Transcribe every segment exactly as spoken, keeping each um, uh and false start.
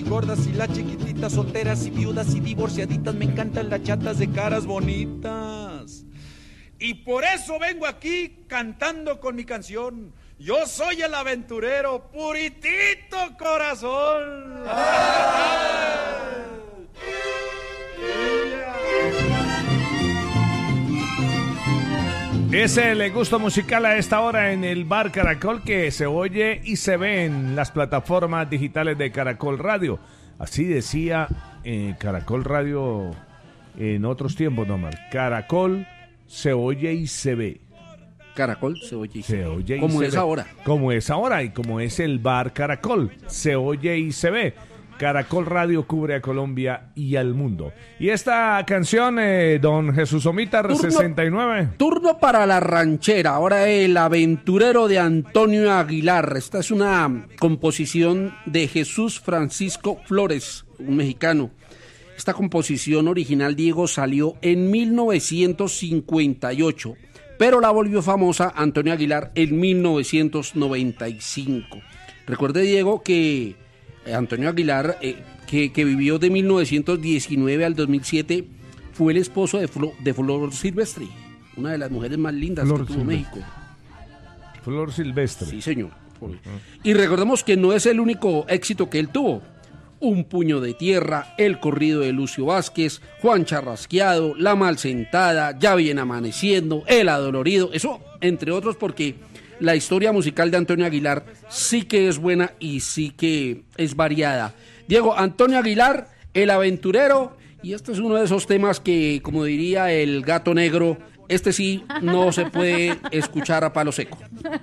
gordas y las chiquititas, solteras y viudas y divorciaditas, me encantan las chatas de caras bonitas. Y por eso vengo aquí cantando con mi canción. Yo soy el aventurero, puritito corazón. Es el gusto musical a esta hora en el Bar Caracol, que se oye y se ve en las plataformas digitales de Caracol Radio. Así decía eh, Caracol Radio en otros tiempos, nomás. Caracol se oye y se ve. Caracol se oye y se, se ve. Oye y como se es ve. ahora. Como es ahora y como es el Bar Caracol. Se oye y se ve. Caracol Radio cubre a Colombia y al mundo. Y esta canción, eh, don Jesús Omítar, turno, sesenta y nueve. Turno para la ranchera. Ahora el aventurero de Antonio Aguilar. Esta es una composición de Jesús Francisco Flores, un mexicano. Esta composición original, Diego, salió en mil novecientos cincuenta y ocho, pero la volvió famosa Antonio Aguilar en mil novecientos noventa y cinco. Recuerde, Diego, que Antonio Aguilar, eh, que, que vivió de mil novecientos diecinueve al dos mil siete, fue el esposo de, Flo, de Flor Silvestre, una de las mujeres más lindas Flor que tuvo México. Flor Silvestre. Sí, señor. Uh-huh. Y recordemos que no es el único éxito que él tuvo. Un puño de tierra, el corrido de Lucio Vázquez, Juan Charrasqueado, La Malsentada, Ya viene amaneciendo, El adolorido, eso entre otros, porque la historia musical de Antonio Aguilar sí que es buena y sí que es variada. Diego, Antonio Aguilar, el aventurero, y este es uno de esos temas que, como diría el gato negro, este sí no se puede escuchar a palo seco.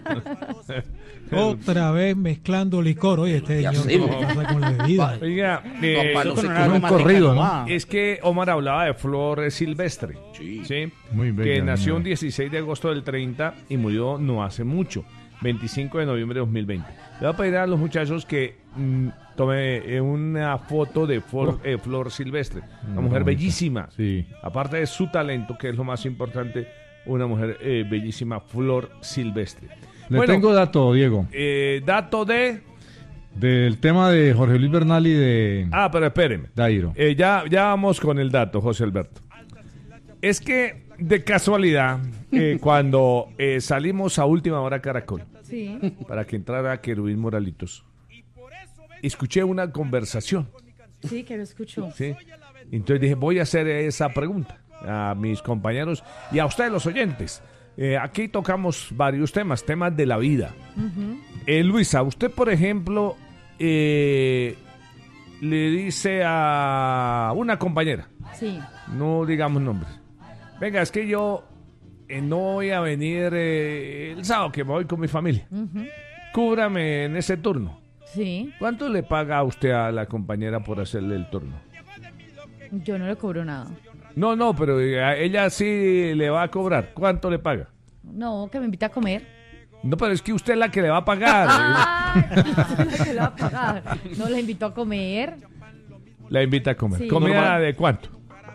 Otra vez mezclando licor, oye, este señor no, con la bebida. Oiga, eh, no, con un corrido, ¿no? Es que Omar hablaba de Flor Silvestre, sí, ¿sí? Muy bella, que nació un dieciséis de agosto del treinta y murió no hace mucho, veinticinco de noviembre de dos mil veinte. Le voy a pedir a los muchachos que mm, tome una foto de Flor, eh, Flor Silvestre, una mujer bonita, bellísima, sí. Aparte de su talento, que es lo más importante, una mujer eh, bellísima, Flor Silvestre. Le bueno, tengo dato, Diego. Eh, dato de... Del tema de Jorge Luis Bernal y de... Ah, pero espérenme. Dairo. Eh, ya, ya vamos con el dato, José Alberto. Es que, de casualidad, eh, cuando eh, salimos a Última Hora Caracol, sí, para que entrara Querubín Moralitos, escuché una conversación. Sí, que lo escuchó. Sí. Entonces dije, voy a hacer esa pregunta a mis compañeros y a ustedes, los oyentes. Eh, aquí tocamos varios temas, temas de la vida. Uh-huh. eh, Luisa, usted por ejemplo eh, le dice a una compañera, sí, no digamos nombres, venga, es que yo eh, no voy a venir eh, el sábado, que me voy con mi familia, uh-huh, cúbrame en ese turno. Sí. ¿Cuánto le paga a usted a la compañera por hacerle el turno? Yo no le cobro nada. No, no, pero a ella sí le va a cobrar. ¿Cuánto le paga? No, que me invita a comer. No, pero es que usted es la que le va a pagar. Ah, que le va a pagar. No, la invito a comer. La invita a comer. Sí. ¿Comida Normal. De cuánto?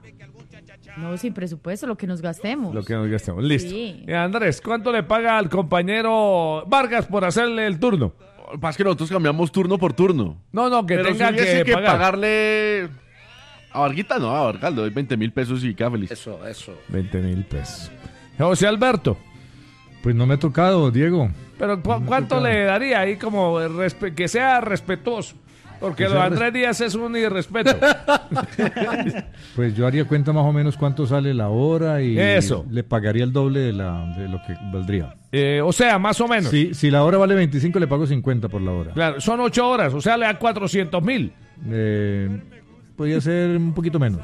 No, sin presupuesto, lo que nos gastemos. Lo que nos gastemos, listo. Sí. Eh, Andrés, ¿cuánto le paga al compañero Vargas por hacerle el turno? Más que nosotros cambiamos turno por turno. No, no, que pero tenga si que, que pagar. pagarle... A Varguita no, a Vargas le doy veinte mil pesos y queda feliz. Eso, eso. veinte mil pesos. José Alberto. Pues no me ha tocado, Diego. Pero ¿cu- no ¿cuánto le daría ahí como respe- que sea respetuoso? Porque lo de Andrés Díaz es un irrespeto. Pues yo haría cuenta más o menos cuánto sale la hora y eso, le pagaría el doble de, la, de lo que valdría. Eh, o sea, más o menos. Si, si la hora vale veinticinco, le pago cincuenta por la hora. Claro, son ocho horas, o sea, le da cuatrocientos mil. Eh, podría ser un poquito menos.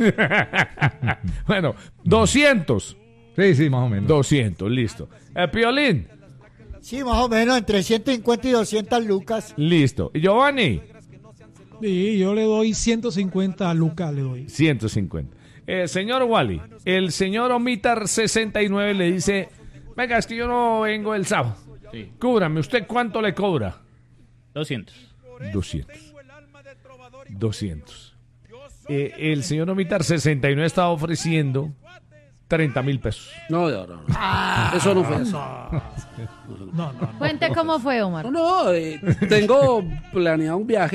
Bueno, doscientos. Sí, sí, más o menos. doscientos, listo. El Piolín. Sí, más o menos, entre ciento cincuenta y doscientas lucas. Listo. ¿Y Giovanni? Sí, yo le doy ciento cincuenta a Lucas, le doy. ciento cincuenta. Eh, señor Wally, el señor Omitar sesenta y nueve le dice, venga, es que yo no vengo el sábado. Sí. Cúbrame, ¿usted cuánto le cobra? doscientos. doscientos. doscientos. Eh, el señor Omitar sesenta y nueve estaba ofreciendo treinta mil pesos. No, no, no. Ah, eso no fue eso. No, no, no. Cuente cómo fue, Omar. No, no, eh, tengo planeado un viaje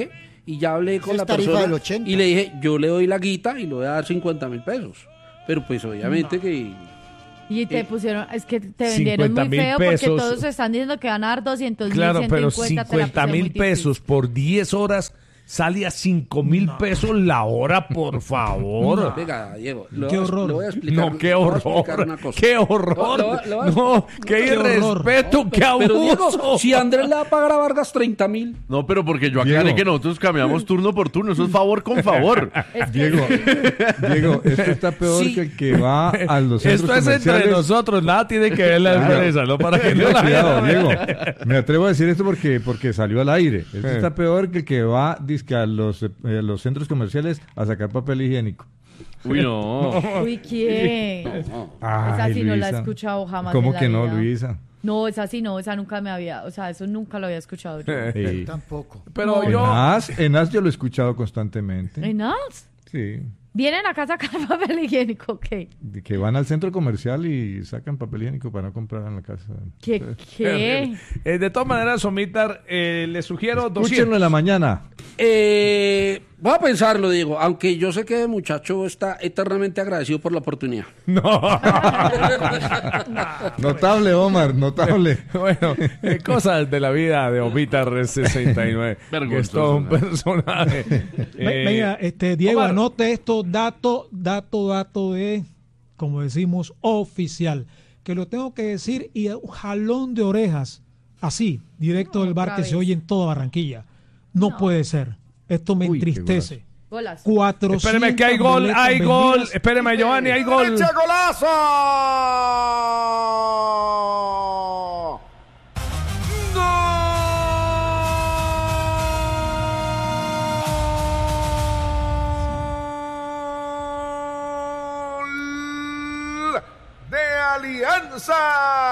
y ya hablé con Es la tarifa persona del ochenta. y le dije, yo le doy la guita y le voy a dar cincuenta mil pesos. Pero pues obviamente no. que... Y te eh, pusieron, es que te vendieron muy feo porque todos están diciendo que van a dar doscientos mil, claro, pero ciento cincuenta mil pesos por diez horas sale a cinco mil no. pesos la hora, por favor. No. Venga, Diego, lo, qué horror. Lo voy a explicar. No, qué horror. Qué horror. Lo, lo, lo, no, qué irrespeto, no, qué abuso. Pero Diego, si Andrés le va a pagar a Vargas treinta mil. No, pero porque yo aclaré que nosotros cambiamos turno por turno. Eso es favor con favor. Diego, Diego, esto está peor sí. que el que va a los centros Esto es comerciales. Entre nosotros, nada tiene que ver la claro. empresa, ¿no? Para que no la Cuidado, Diego. Me atrevo a decir esto porque, porque salió al aire. Esto eh. está peor que el que va que a los, eh, los centros comerciales a sacar papel higiénico. Uy, no. Uy, ¿quién? Ay, esa sí Luisa. no la he escuchado jamás. ¿Cómo en la que no, vida. Luisa? No, esa sí no, esa nunca me había, o sea, eso nunca lo había escuchado yo. Sí. Tampoco. Pero no. yo... En As, en As yo lo he escuchado constantemente. ¿En As? Sí. ¿Vienen acá a sacar papel higiénico? ¿Qué? Que van al centro comercial y sacan papel higiénico para no comprar en la casa. ¿Qué? ¿Qué? Eh, de todas maneras, Omitar, eh, le sugiero Escúchenlo doscientos. en la mañana. Eh, voy a pensarlo, Diego, aunque yo sé que el muchacho está eternamente agradecido por la oportunidad. No. Notable, Omar, notable. Bueno, eh, cosas de la vida de Omitar sesenta y nueve. Que es todo un personaje. Eh, Venga, este, Diego, Omar. Anote esto, dato, dato, dato de, como decimos, oficial. Que lo tengo que decir y un jalón de orejas, así, directo no, del bar que vez. Se oye en toda Barranquilla. No, no. puede ser. Esto me Uy, entristece. cuatrocientos Espéreme que hay gol, hay gol. Espéreme, Giovanni, hay gol. ¡Eche golazo! ¡Gol de Alianza!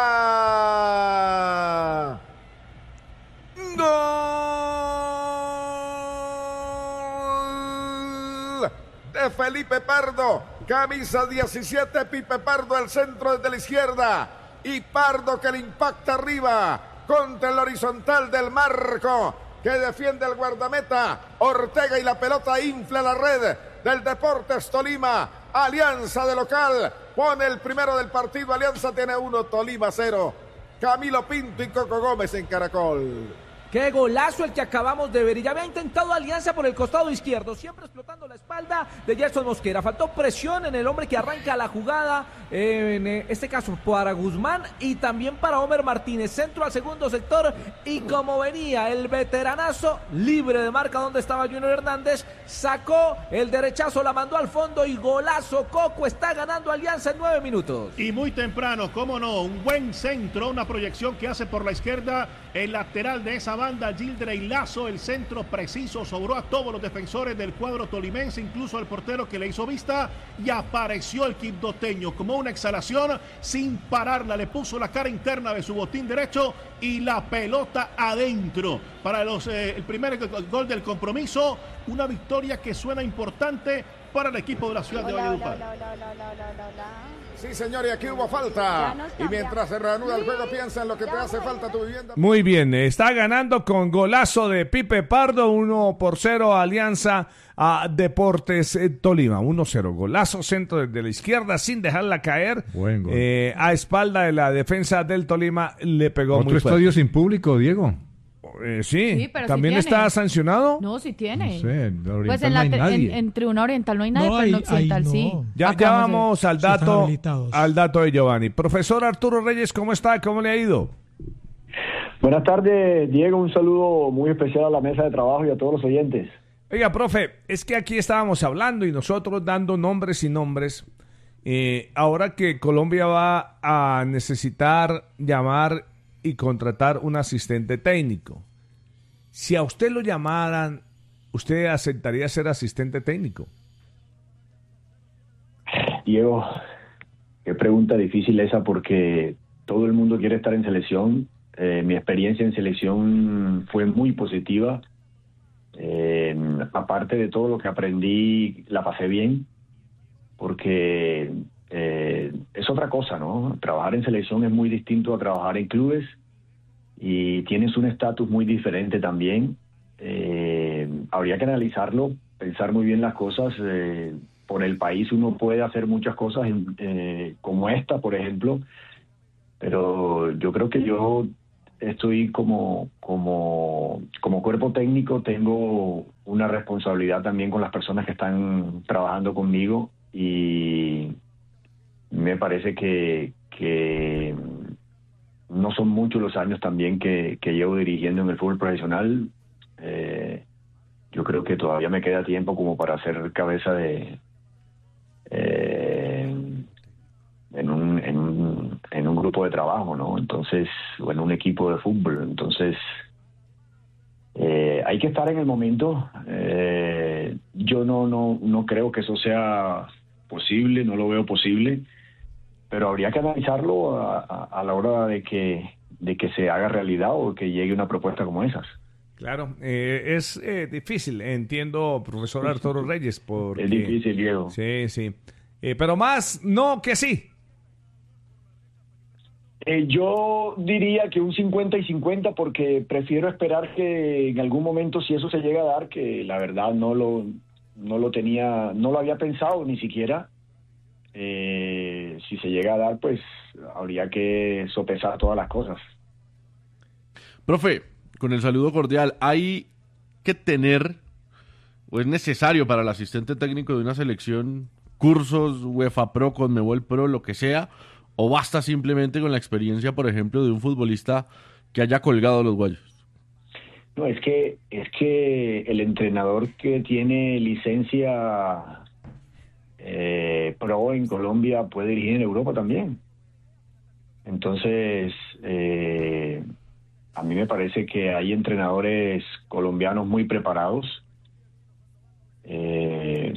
¡Gol de Felipe Pardo! Camisa diecisiete, Pipe Pardo al centro desde la izquierda. Y Pardo que le impacta arriba contra el horizontal del marco que defiende el guardameta. Ortega y la pelota infla la red del Deportes Tolima. Alianza de local pone el primero del partido. Alianza tiene uno, Tolima cero. Camilo Pinto y Coco Gómez en Caracol. Qué golazo el que acabamos de ver. Y ya había intentado Alianza por el costado izquierdo, siempre explotando la espalda de Gerson Mosquera. Faltó presión en el hombre que arranca la jugada, eh, en este caso para Guzmán y también para Homer Martínez. Centro al segundo sector y como venía el veteranazo libre de marca donde estaba Junior Hernández, sacó el derechazo, la mandó al fondo y golazo. Coco está ganando Alianza en nueve minutos. Y muy temprano, cómo no, un buen centro, una proyección que hace por la izquierda el lateral de esa banda, Gildrey Lazo. El centro preciso, sobró a todos los defensores del cuadro tolimense, incluso al portero que le hizo vista, y apareció el quibdoteño como una exhalación sin pararla, le puso la cara interna de su botín derecho y la pelota adentro para los, eh, el primer gol del compromiso. Una victoria que suena importante para el equipo de la ciudad de Valledupar. Sí, señor, y aquí hubo falta. Y mientras se reanuda el juego, piensa en lo que te hace falta a tu vivienda. Muy bien, está ganando con golazo de Pipe Pardo, uno por cero Alianza a Deportes eh, Tolima, uno cero. Golazo, centro desde la izquierda sin dejarla caer. Buen gol. Eh, a espalda de la defensa del Tolima le pegó Otro muy fuerte. estadio sin público, Diego. Eh, sí, sí, pero ¿también sí está sancionado? No, sí tiene. No sé, en la pues en, no la, hay nadie. en, en Tribuna Oriental no hay nadie, no, pero en hay, Occidental hay, no. sí. Ya, ya vamos de... al dato al dato de Giovanni. Profesor Arturo Reyes, ¿cómo está? ¿Cómo le ha ido? Buenas tardes, Diego. Un saludo muy especial a la mesa de trabajo y a todos los oyentes. Oiga, profe, es que aquí estábamos hablando y nosotros dando nombres y nombres. Eh, ahora que Colombia va a necesitar llamar y contratar un asistente técnico, si a usted lo llamaran, ¿usted aceptaría ser asistente técnico? Diego, qué pregunta difícil esa, porque todo el mundo quiere estar en selección. Eh, mi experiencia en selección fue muy positiva. Eh, aparte de todo lo que aprendí, la pasé bien, porque eh, es otra cosa, ¿no? Trabajar en selección es muy distinto a trabajar en clubes y tienes un estatus muy diferente también. Eh, habría que analizarlo, pensar muy bien las cosas. Eh, por el país uno puede hacer muchas cosas eh, como esta, por ejemplo, pero yo creo que yo estoy como, como, como cuerpo técnico, tengo una responsabilidad también con las personas que están trabajando conmigo, y me parece que, que no son muchos los años también que, que llevo dirigiendo en el fútbol profesional. Eh, yo creo que todavía me queda tiempo como para ser cabeza de eh, en un, en un en un grupo de trabajo, ¿no? Entonces, o en un equipo de fútbol. Entonces, eh, hay que estar en el momento. Eh, yo no no no creo que eso sea posible, no lo veo posible, pero habría que analizarlo a, a, a la hora de que de que se haga realidad o que llegue una propuesta como esas. Claro, eh, es eh, difícil, entiendo, profesor Arturo Reyes, porque... Es difícil, Diego. Sí, sí, eh, pero más no que sí. Eh, yo diría que un cincuenta y cincuenta, porque prefiero esperar que en algún momento, si eso se llega a dar, que la verdad no lo no lo tenía, no lo había pensado ni siquiera. Eh, si se llega a dar, pues habría que sopesar todas las cosas. Profe, con el saludo cordial, ¿hay que tener, o es necesario para el asistente técnico de una selección, cursos UEFA Pro, Conmebol Pro, lo que sea, o basta simplemente con la experiencia, por ejemplo, de un futbolista que haya colgado los guayos? No, es que es que el entrenador que tiene licencia eh, pro en Colombia puede dirigir en Europa también. Entonces, eh, a mí me parece que hay entrenadores colombianos muy preparados. Eh,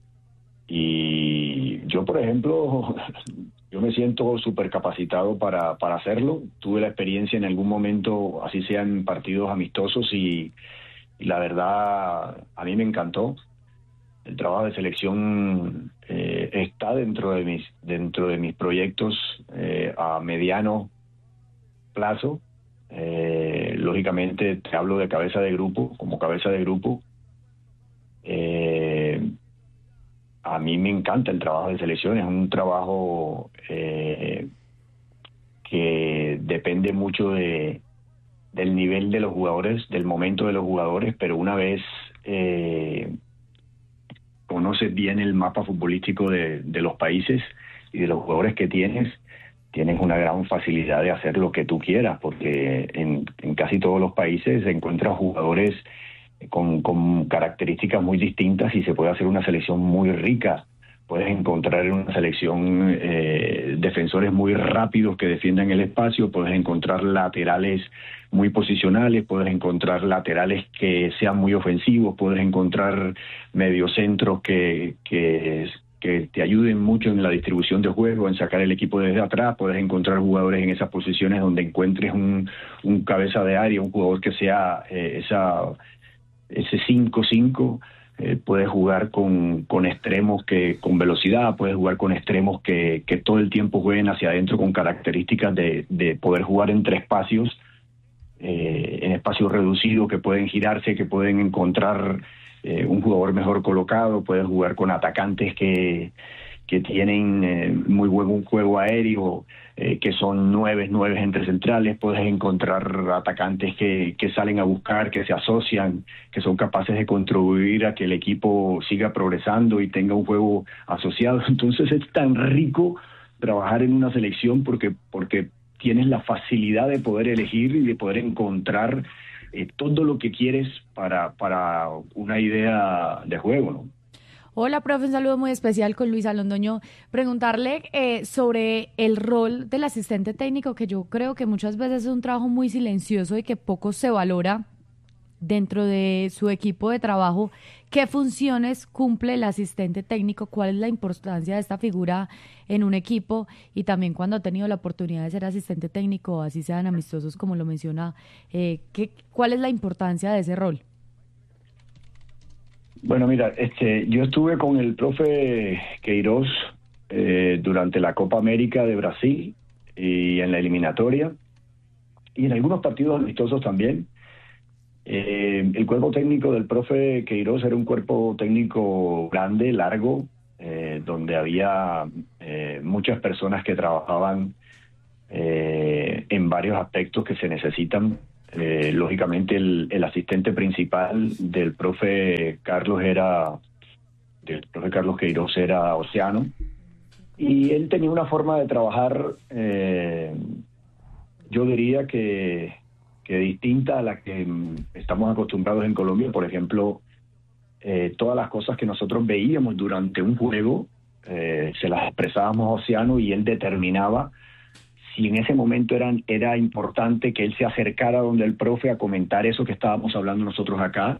y yo, por ejemplo, yo me siento súper capacitado para, para hacerlo. Tuve la experiencia en algún momento, así sean partidos amistosos, y, y la verdad a mí me encantó. El trabajo de selección eh, está dentro de mis, dentro de mis proyectos eh, a mediano plazo. Eh, lógicamente te hablo de cabeza de grupo, como cabeza de grupo. Eh, a mí me encanta el trabajo de selección, es un trabajo eh, que depende mucho de del nivel de los jugadores, del momento de los jugadores, pero una vez eh, conoces bien el mapa futbolístico de, de los países y de los jugadores que tienes, tienes una gran facilidad de hacer lo que tú quieras, porque en, en casi todos los países se encuentran jugadores con, con características muy distintas y se puede hacer una selección muy rica. Puedes encontrar en una selección eh, defensores muy rápidos que defiendan el espacio, puedes encontrar laterales muy posicionales, puedes encontrar laterales que sean muy ofensivos, puedes encontrar mediocentros que, que, que te ayuden mucho en la distribución de juego, en sacar el equipo desde atrás, puedes encontrar jugadores en esas posiciones donde encuentres un, un cabeza de área, un jugador que sea eh, esa, ese cinco cinco. Eh, puedes jugar con, con extremos que con velocidad, puedes jugar con extremos que, que todo el tiempo jueguen hacia adentro con características de, de poder jugar entre espacios, eh, en espacios reducidos, que pueden girarse, que pueden encontrar eh, un jugador mejor colocado, puedes jugar con atacantes que, que tienen eh, muy buen juego aéreo, eh, que son nueves, nueves entre centrales, puedes encontrar atacantes que, que salen a buscar, que se asocian, que son capaces de contribuir a que el equipo siga progresando y tenga un juego asociado. Entonces es tan rico trabajar en una selección porque, porque tienes la facilidad de poder elegir y de poder encontrar eh, todo lo que quieres para, para una idea de juego, ¿no? Hola, profe, un saludo muy especial con Luisa Londoño. Preguntarle eh, sobre el rol del asistente técnico, que yo creo que muchas veces es un trabajo muy silencioso y que poco se valora dentro de su equipo de trabajo. ¿Qué funciones cumple el asistente técnico? ¿Cuál es la importancia de esta figura en un equipo? Y también cuando ha tenido la oportunidad de ser asistente técnico, así sean amistosos como lo menciona, eh, ¿qué, ¿cuál es la importancia de ese rol? Bueno, mira, este, yo estuve con el profe Queiroz eh, durante la Copa América de Brasil y en la eliminatoria y en algunos partidos amistosos también. Eh, el cuerpo técnico del profe Queiroz era un cuerpo técnico grande, largo, eh, donde había eh, muchas personas que trabajaban eh, en varios aspectos que se necesitan. Eh, lógicamente el, el asistente principal del profe Carlos era del profe Carlos Queiroz era Oceano, y él tenía una forma de trabajar, eh, yo diría que, que distinta a la que estamos acostumbrados en Colombia. Por ejemplo, eh, todas las cosas que nosotros veíamos durante un juego, eh, se las expresábamos a Oceano y él determinaba si en ese momento eran, era importante que él se acercara donde el profe a comentar eso que estábamos hablando nosotros acá.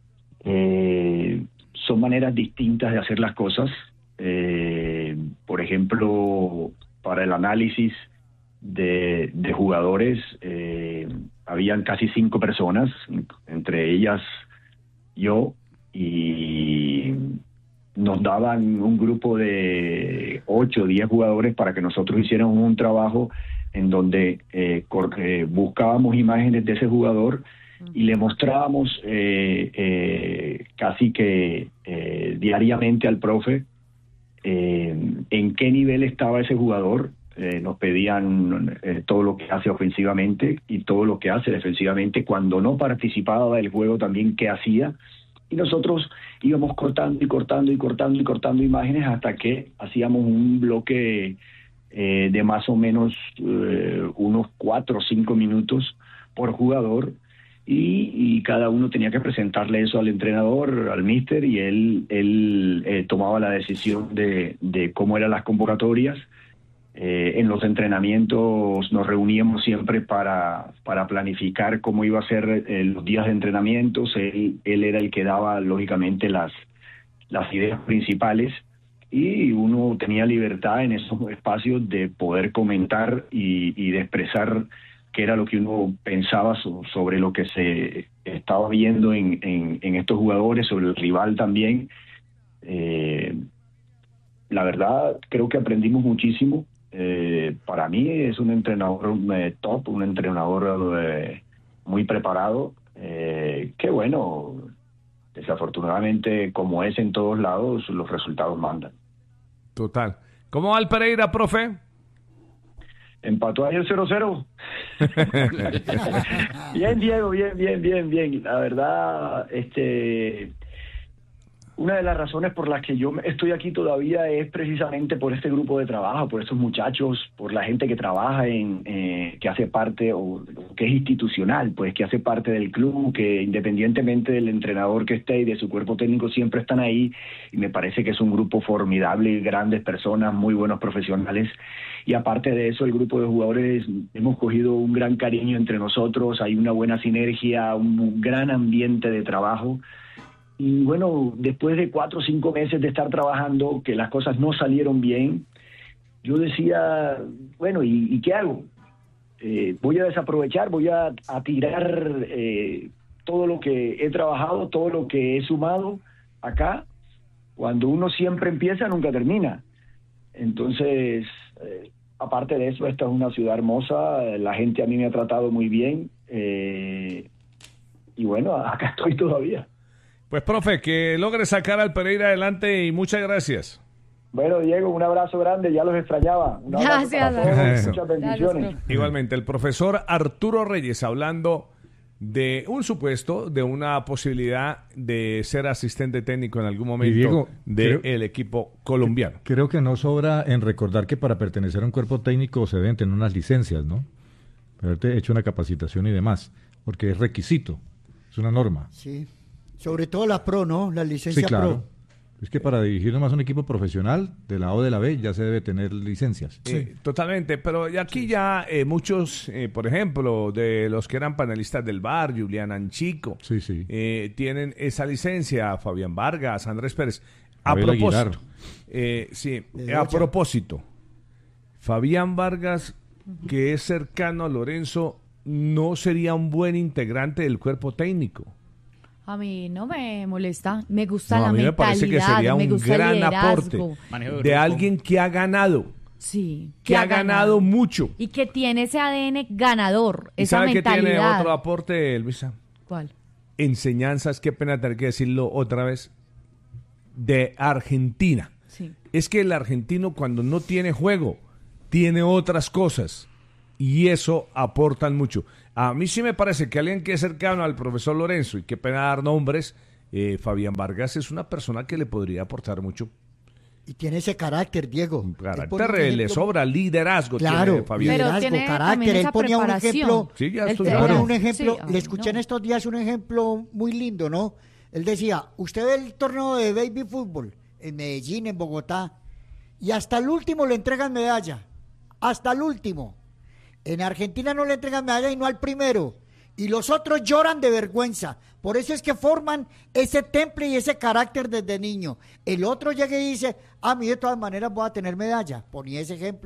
Eh, son maneras distintas de hacer las cosas. Eh, por ejemplo, para el análisis de, de jugadores, eh, habían casi cinco personas, entre ellas yo, y nos daban un grupo de ocho o diez jugadores para que nosotros hiciéramos un trabajo en donde eh, cor- eh, buscábamos imágenes de ese jugador y le mostrábamos eh, eh, casi que eh, diariamente al profe eh, en qué nivel estaba ese jugador. Eh, nos pedían eh, todo lo que hace ofensivamente y todo lo que hace defensivamente. Cuando no participaba del juego también qué hacía, y nosotros íbamos cortando y cortando y cortando y cortando imágenes hasta que hacíamos un bloque eh, de más o menos eh, unos cuatro o cinco minutos por jugador, y, y cada uno tenía que presentarle eso al entrenador, al míster, y él, él eh, tomaba la decisión de, de cómo eran las convocatorias. Eh, en los entrenamientos nos reuníamos siempre para, para planificar cómo iba a ser eh, los días de entrenamientos. Él, él era el que daba, lógicamente, las, las ideas principales, y uno tenía libertad en esos espacios de poder comentar y, y de expresar qué era lo que uno pensaba so, sobre lo que se estaba viendo en, en, en estos jugadores, sobre el rival también. Eh, la verdad, creo que aprendimos muchísimo. Eh, para mí es un entrenador eh, top, un entrenador eh, muy preparado, eh, que bueno, desafortunadamente, como es en todos lados, los resultados mandan. Total. ¿Cómo va el Pereira, profe? Empató ayer cero cero. Bien, Diego, bien, bien, bien, bien. La verdad, este... una de las razones por las que yo estoy aquí todavía es precisamente por este grupo de trabajo, por estos muchachos, por la gente que trabaja en, eh, que hace parte, o que es institucional, pues que hace parte del club, que independientemente del entrenador que esté y de su cuerpo técnico siempre están ahí, y me parece que es un grupo formidable, grandes personas, muy buenos profesionales, y aparte de eso el grupo de jugadores hemos cogido un gran cariño entre nosotros, hay una buena sinergia, un gran ambiente de trabajo. Y bueno, después de cuatro o cinco meses de estar trabajando, que las cosas no salieron bien, yo decía, bueno, ¿y, y qué hago? Eh, voy a desaprovechar, voy a, a tirar eh, todo lo que he trabajado, todo lo que he sumado acá. Cuando uno siempre empieza, nunca termina. Entonces, eh, aparte de eso, esta es una ciudad hermosa, la gente a mí me ha tratado muy bien, eh, y bueno, acá estoy todavía. Pues, profe, que logre sacar al Pereira adelante y muchas gracias. Bueno, Diego, un abrazo grande, ya los extrañaba. Un abrazo Gracias. para todos, Gracias. muchas bendiciones. Gracias, Igualmente, el profesor Arturo Reyes hablando de un supuesto, de una posibilidad de ser asistente técnico en algún momento Diego, del creo- equipo colombiano. Creo que no sobra en recordar que para pertenecer a un cuerpo técnico se deben tener unas licencias, ¿no? Haberte hecho una capacitación y demás, porque es requisito, es una norma. Sí. Sobre todo la pro, ¿no? La licencia Sí, claro. pro. Es que para dirigir nomás un equipo profesional de la A o de la B ya se debe tener licencias. Eh, totalmente, pero y aquí ya eh, muchos, eh, por ejemplo, de los que eran panelistas del bar, Julián Anchico, Sí, sí. eh, tienen esa licencia, Fabián Vargas, Andrés Pérez. A Abel propósito, Aguilar. eh, sí, De a Rocha. propósito, Fabián Vargas, que es cercano a Lorenzo, no sería un buen integrante del cuerpo técnico. A mí no me molesta, me gusta No, la a mí me mentalidad, parece que sería me un gusta el gran liderazgo. aporte Manejo de de grupo. alguien que ha ganado, Sí, que ha ganado mucho. y que tiene ese A D N ganador, ¿Y esa sabe que mentalidad. tiene otro aporte, Luisa? ¿Cuál? enseñanzas, qué pena tener que decirlo otra vez, de Argentina. Sí. Es que el argentino cuando no tiene juego, tiene otras cosas y eso aportan mucho. A mí sí me parece que alguien que es cercano al profesor Lorenzo, y qué pena dar nombres, eh, Fabián Vargas es una persona que le podría aportar mucho. Y tiene ese carácter, Diego. Un carácter, ejemplo, le sobra liderazgo. Claro, tiene Fabián. liderazgo, tiene carácter. Él ponía un ejemplo. Sí, ya él estoy ponía claro. un ejemplo. Sí, le escuché no. en estos días un ejemplo muy lindo, ¿no? Él decía, usted ve el torneo de baby fútbol en Medellín, en Bogotá, y hasta el último le entregan medalla. Hasta el último. En Argentina no le entregan medalla y no al primero. Y los otros lloran de vergüenza. Por eso es que forman ese temple y ese carácter desde niño. El otro llega y dice, a mí de todas maneras voy a tener medalla. Ponía ese ejemplo.